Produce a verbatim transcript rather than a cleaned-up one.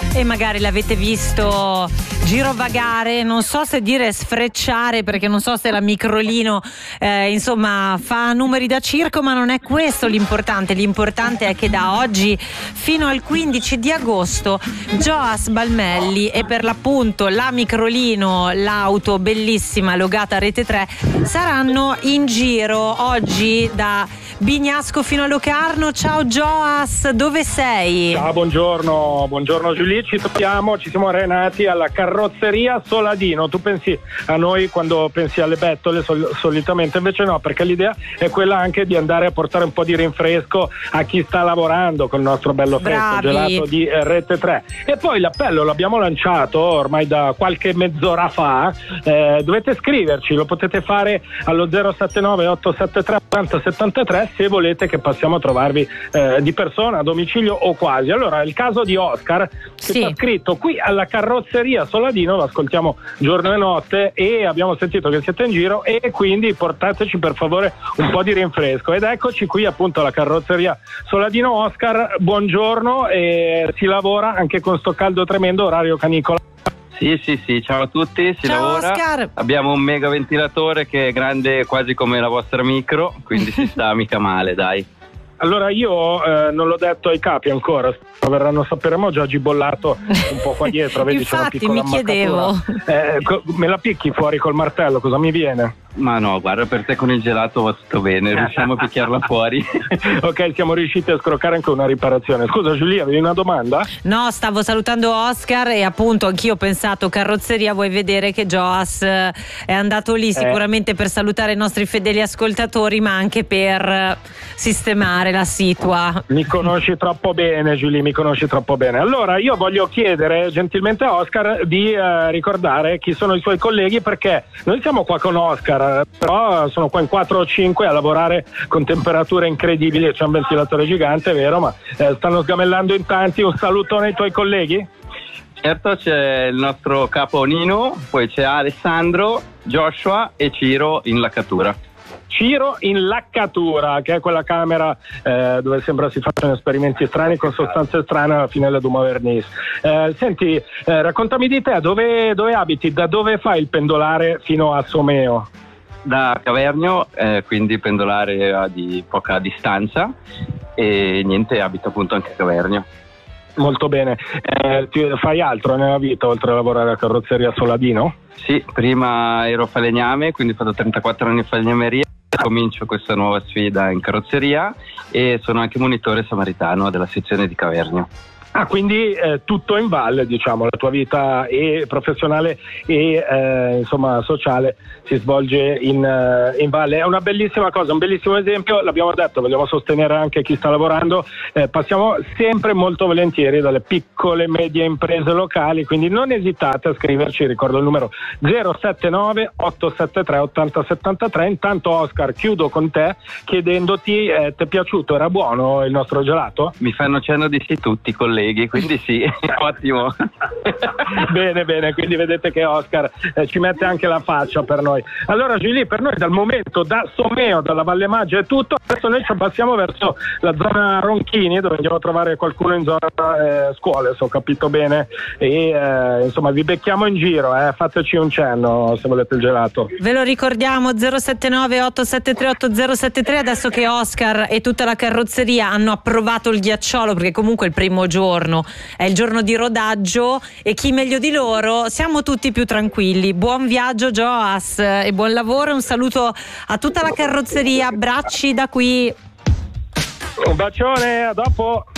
E magari l'avete visto girovagare, non so se dire sfrecciare, perché non so se la Microlino eh, insomma fa numeri da circo, ma non è questo l'importante. L'importante è che da oggi fino al quindici di agosto Gioas Balmelli e per l'appunto la Microlino, l'auto bellissima logata a Rete tre, saranno in giro oggi da Bignasco fino a Locarno. Ciao Gioas, dove sei? Ciao, buongiorno, buongiorno Giulia, ci troviamo, ci siamo arenati alla carrozzeria Soladino. Tu pensi a noi quando pensi alle bettole sol- solitamente, invece no, perché l'idea è quella anche di andare a portare un po' di rinfresco a chi sta lavorando con il nostro bello fresco gelato di eh, Rete tre. E poi l'appello l'abbiamo lanciato ormai da qualche mezz'ora fa, eh, dovete scriverci, lo potete fare allo zero sette nove otto sette tre otto zero sette tre se volete che passiamo a trovarvi eh, di persona, a domicilio o quasi. Allora, il caso di Oscar, che sì. sta scritto qui alla carrozzeria Soladino, lo ascoltiamo giorno e notte e abbiamo sentito che siete in giro e quindi portateci per favore un po' di rinfresco. Ed eccoci qui appunto alla carrozzeria Soladino. Oscar, buongiorno, e si lavora anche con sto caldo tremendo, orario canicola. Sì, sì, sì, ciao a tutti, si ciao, lavora. Oscar. Abbiamo un mega ventilatore che è grande quasi come la vostra micro, quindi si sta mica male, dai. Allora io eh, non l'ho detto ai capi ancora, verranno a sapere, ma ho già gibollato un po' qua dietro, vedi c'è una Infatti piccola mi chiedevo eh, co- me la picchi fuori col martello, cosa mi viene? Ma no, guarda, per te con il gelato va tutto bene, riusciamo a picchiarla fuori. Ok, siamo riusciti a scroccare anche una riparazione. Scusa Giulia, avevi una domanda? No, stavo salutando Oscar e appunto anch'io ho pensato carrozzeria, vuoi vedere che Gioas è andato lì sicuramente eh. per salutare i nostri fedeli ascoltatori, ma anche per sistemare la situa. Mi conosci troppo bene Giulia, mi conosci troppo bene. Allora io voglio chiedere gentilmente a Oscar di eh, ricordare chi sono i suoi colleghi, perché noi siamo qua con Oscar, però sono qua in quattro o cinque a lavorare con temperature incredibili, c'è un ventilatore gigante, è vero, ma eh, stanno sgamellando in tanti. Un salutone ai tuoi colleghi? Certo, c'è il nostro capo Nino, poi c'è Alessandro, Joshua e Ciro in laccatura. Ciro in laccatura, che è quella camera eh, dove sembra si facciano esperimenti strani con sostanze strane alla fine della Duma Vernis. Eh, senti, eh, raccontami di te, dove, dove abiti, da dove fai il pendolare fino a Someo? Da Cavernio, eh, quindi pendolare a di poca distanza e niente, abito appunto anche a Cavernio. Molto bene. Eh, ti, fai altro nella vita oltre a lavorare a carrozzeria Soladino? Sì, prima ero falegname, quindi ho fatto trentaquattro anni di falegnameria. Comincio questa nuova sfida in carrozzeria e sono anche monitore samaritano della sezione di Cavernio. Ah, quindi eh, tutto in valle, diciamo, la tua vita e professionale e eh, insomma sociale si svolge in, uh, in valle. È una bellissima cosa, un bellissimo esempio, l'abbiamo detto, vogliamo sostenere anche chi sta lavorando, eh, passiamo sempre molto volentieri dalle piccole e medie imprese locali, quindi non esitate a scriverci, ricordo il numero zero sette nove otto sette tre otto zero sette tre. Intanto Oscar, chiudo con te chiedendoti, eh, ti è piaciuto, era buono il nostro gelato? Mi fanno cenno di sì tutti, colleghi, quindi sì, ottimo. Bene, bene, quindi vedete che Oscar eh, ci mette anche la faccia per noi. Allora Giulia, per noi dal momento da Someo, dalla Valle Maggia è tutto, adesso noi ci passiamo verso la zona Ronchini, dove andiamo a trovare qualcuno in zona eh, scuole, se ho capito bene, e eh, insomma vi becchiamo in giro, eh, fateci un cenno se volete il gelato. Ve lo ricordiamo, zero sette nove otto sette tre otto zero sette tre, adesso che Oscar e tutta la carrozzeria hanno approvato il ghiacciolo, perché comunque il primo giorno è il giorno di rodaggio e chi meglio di loro, siamo tutti più tranquilli. Buon viaggio Gioas e buon lavoro, un saluto a tutta la carrozzeria, abbracci da qui. Un bacione, a dopo.